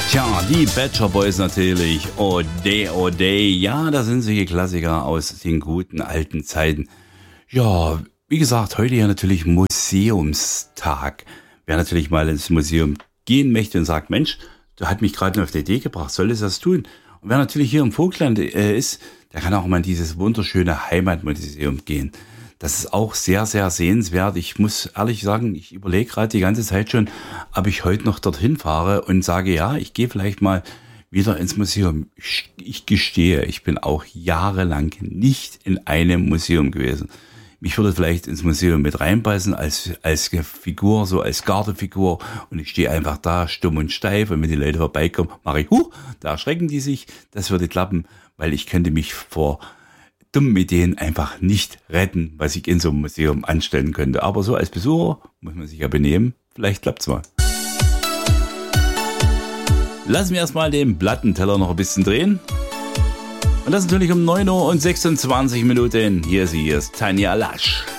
Tja, die Pet Shop Boys natürlich. Oh day, oh day. Ja, das sind solche Klassiker aus den guten alten Zeiten. Ja, wie gesagt, heute ja natürlich Museumstag. Wer natürlich mal ins Museum gehen möchte und sagt, Mensch, da hat mich gerade auf die Idee gebracht, soll es das tun? Und wer natürlich hier im Vogtland ist, der kann auch mal in dieses wunderschöne Heimatmuseum gehen. Das ist auch sehr, sehr sehenswert. Ich muss ehrlich sagen, ich überlege gerade die ganze Zeit schon, ob ich heute noch dorthin fahre und sage, ja, ich gehe vielleicht mal wieder ins Museum. Ich gestehe, ich bin auch jahrelang nicht in einem Museum gewesen. Mich würde vielleicht ins Museum mit reinpassen als Figur, so als Gardefigur. Und ich stehe einfach da, stumm und steif. Und wenn die Leute vorbeikommen, mache ich, da erschrecken die sich. Das würde klappen, weil ich könnte mich vor dummen Ideen einfach nicht retten, was ich in so einem Museum anstellen könnte. Aber so als Besucher muss man sich ja benehmen. Vielleicht klappt's mal. Lassen wir erstmal den Plattenteller noch ein bisschen drehen. Und das natürlich um 9:26 Uhr. Hier ist Tanja Lasch.